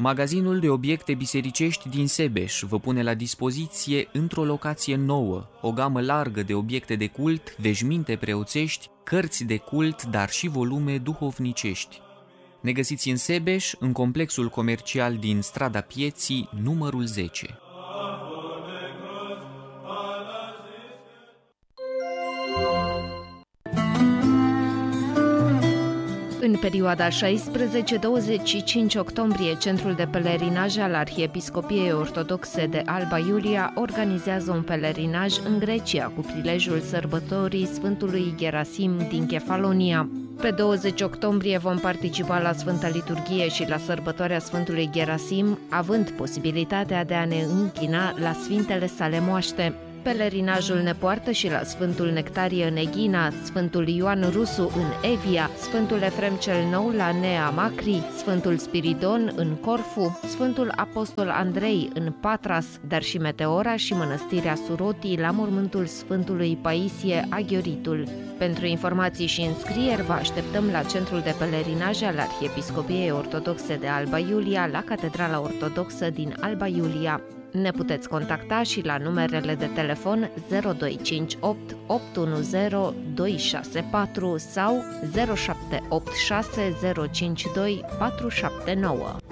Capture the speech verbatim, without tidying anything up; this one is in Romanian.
Magazinul de obiecte bisericești din Sebeș vă pune la dispoziție, într-o locație nouă, o gamă largă de obiecte de cult, veșminte preoțești, cărți de cult, dar și volume duhovnicești. Ne găsiți în Sebeș, în complexul comercial din Strada Pieții, numărul zece. În perioada șaisprezece douăzeci și cinci octombrie, Centrul de Pelerinaj al Arhiepiscopiei Ortodoxe de Alba Iulia organizează un pelerinaj în Grecia cu prilejul sărbătorii Sfântului Gerasim din Kefalonia. Pe douăzeci octombrie vom participa la Sfânta Liturghie și la sărbătoarea Sfântului Gerasim, având posibilitatea de a ne închina la Sfintele sale moaște. Pelerinajul ne poartă și la Sfântul Nectarie în Eghina, Sfântul Ioan Rusu în Evia, Sfântul Efrem cel Nou la Nea Macri, Sfântul Spiridon în Corfu, Sfântul Apostol Andrei în Patras, dar și Meteora și Mănăstirea Surotii la mormântul Sfântului Paisie Aghioritul. Pentru informații și înscrieri vă așteptăm la Centrul de Pelerinaj al Arhiepiscopiei Ortodoxe de Alba Iulia, la Catedrala Ortodoxă din Alba Iulia. Ne puteți contacta și la numerele de telefon zero doi cinci opt opt unu zero doi șase patru sau zero șapte opt șase zero cinci doi patru șapte nouă.